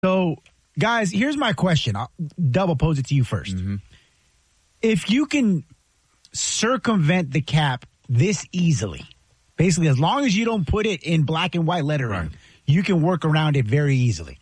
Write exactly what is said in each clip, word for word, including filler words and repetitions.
So, guys, here's my question. I'll double pose it to you first. Mm-hmm. If you can circumvent the cap this easily, basically as long as you don't put it in black and white lettering, Right. you can work around it very easily.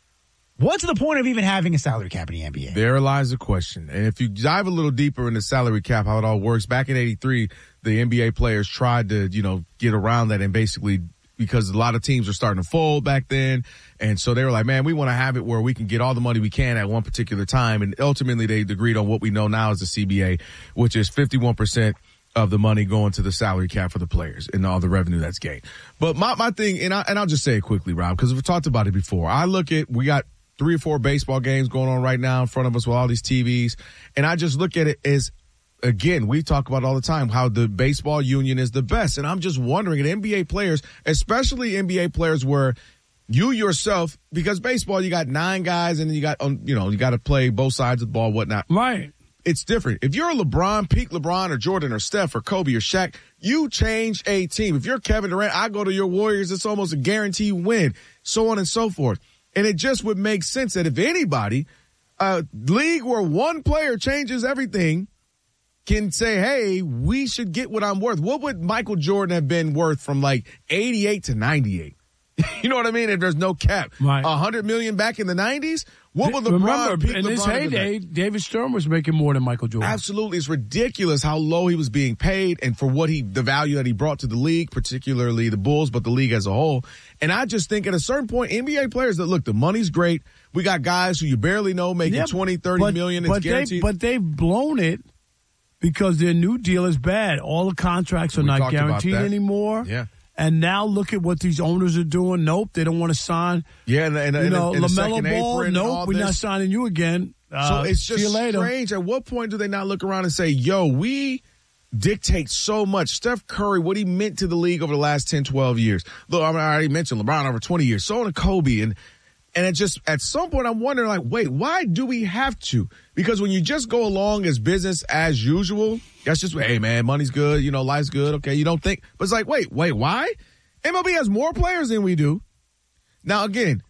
What's the point of even having a salary cap in the N B A? There lies the question. And if you dive a little deeper into salary cap, how it all works, back in eighty-three, the N B A players tried to, you know, get around that and basically because a lot of teams were starting to fold back then. And so they were like, man, we want to have it where we can get all the money we can at one particular time. And ultimately they agreed on what we know now as the C B A, which is fifty-one percent of the money going to the salary cap for the players and all the revenue that's gained. But my, my thing, and, I, and I'll just say it quickly, Rob, because we've talked about it before. I look at, we got three or four baseball games going on right now in front of us with all these T Vs. And I just look at it as, again, we talk about all the time how the baseball union is the best. And I'm just wondering, at N B A players, especially N B A players where you yourself, because baseball, you got nine guys and you got, um, you know, you got to play both sides of the ball, whatnot. Right. It's different. If you're a LeBron, peak LeBron or Jordan or Steph or Kobe or Shaq, you change a team. If you're Kevin Durant, I go to your Warriors, it's almost a guaranteed win, so on and so forth. And it just would make sense that if anybody, a league where one player changes everything can say, hey, we should get what I'm worth. What would Michael Jordan have been worth from like eighty-eight to ninety-eight? You know what I mean? If there's no cap. Right. one hundred million back in the nineties? What would LeBron, Remember, peak in LeBron his have been heyday, back? David Stern was making more than Michael Jordan. Absolutely. It's ridiculous how low he was being paid and for what he, the value that he brought to the league, particularly the Bulls, but the league as a whole. And I just think at a certain point, N B A players that look, the money's great. We got guys who you barely know making Yeah, twenty, thirty but, million. It's but guaranteed. They, but they've blown it because their new deal is bad. All the contracts are We not talked about guaranteed that. anymore. Yeah. And now look at what these owners are doing. Nope, they don't want to sign. Yeah, and, and, You and, know, and the LaMelo second Ball, apron and all nope, we're not this. signing you again. Uh, So it's see you just later. strange. At what point do they not look around and say, yo, we dictate so much? Steph Curry, what he meant to the league over the last ten, twelve years. Look, I, mean, I already mentioned LeBron over twenty years. So did Kobe. And, and it just, at some point, I'm wondering, like, wait, why do we have to? Because when you just go along as business as usual, that's just, hey, man, money's good. You know, life's good. Okay, you don't think. But it's like, wait, wait, why? M L B has more players than we do. Now, again,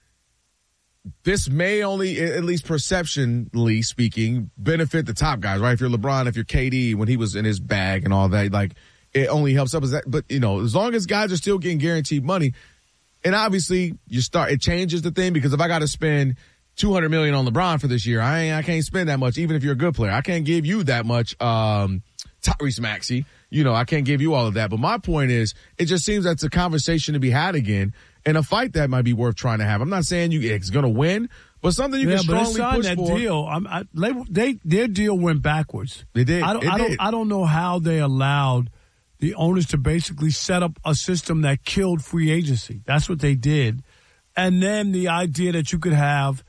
this may only, at least perceptionally speaking, benefit the top guys, right? If you're LeBron, if you're K D, when he was in his bag and all that, like, it only helps up as that. But, you know, as long as guys are still getting guaranteed money, and obviously you start, it changes the thing because if I got to spend two hundred million dollars on LeBron for this year, I ain't, I can't spend that much, even if you're a good player. I can't give you that much, um, Tyrese Maxey. You know, I can't give you all of that. But my point is, it just seems that's a conversation to be had again and a fight that might be worth trying to have. I'm not saying you it's going to win, but something you yeah, can but they strongly signed push that for. deal. I'm, I, they, they, their deal went backwards. They did. I don't, It I don't, did. I don't know how they allowed the owners to basically set up a system that killed free agency. That's what they did. And then the idea that you could have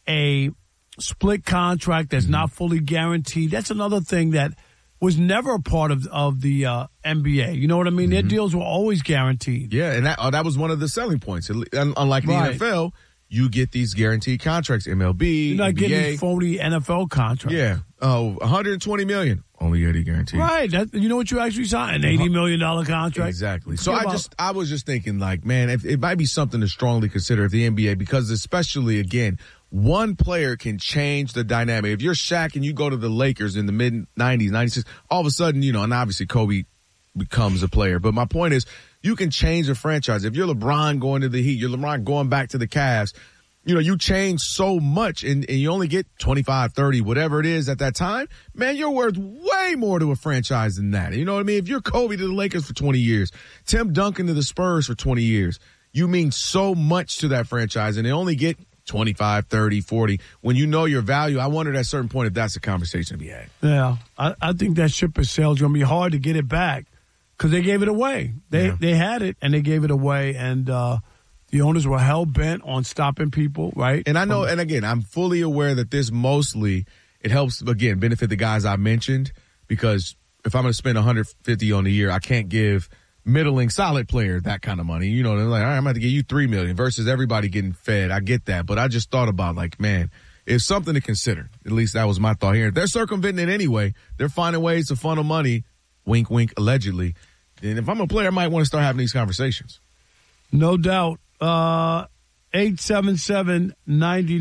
a split contract that's mm-hmm. not fully guaranteed. That's another thing that was never a part of of the uh, N B A. You know what I mean? Mm-hmm. Their deals were always guaranteed. Yeah, and that uh, that was one of the selling points. Unlike the right. N F L, you get these guaranteed contracts. M L B, You're not N B A. getting these phony N F L contracts. Yeah. Oh, one hundred twenty million dollars. Only eighty guaranteed. Right. That, you know what you actually signed? An eighty million dollars contract. Exactly. So Think I about, just, I was just thinking like, man, if, it might be something to strongly consider if the N B A, because especially again, one player can change the dynamic. If you're Shaq and you go to the Lakers in the mid nineties, ninety-six, all of a sudden, you know, and obviously Kobe becomes a player. But my point is, you can change a franchise. If you're LeBron going to the Heat, you're LeBron going back to the Cavs, you know, you change so much and, and you only get twenty-five, thirty, whatever it is at that time, man, you're worth way more to a franchise than that. You know what I mean? If you're Kobe to the Lakers for twenty years, Tim Duncan to the Spurs for twenty years, you mean so much to that franchise and they only get twenty-five, thirty, forty. When you know your value, I wonder at a certain point if that's a conversation to be had. Yeah, I, I think that ship has sailed. It's going to be hard to get it back because they gave it away. They Yeah. they had it and they gave it away, and uh, the owners were hell bent on stopping people, right? And I know, and again, I'm fully aware that this mostly, it helps, again, benefit the guys I mentioned, because if I'm going to spend one hundred fifty on a year, I can't give middling solid player that kind of money. You know, they're like, all right, I'm going to give you three million versus everybody getting fed. I get that. But I just thought about like, man, it's something to consider. At least that was my thought here. They're circumventing it anyway. They're finding ways to funnel money, wink, wink, allegedly. And if I'm a player, I might want to start having these conversations. No doubt. Uh, eight seven seven, nine